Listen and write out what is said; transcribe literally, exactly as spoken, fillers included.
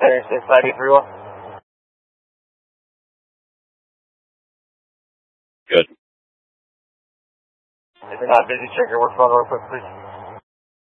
Interstate five eight three one. Good. If you're not busy, check your work phone real quick, please.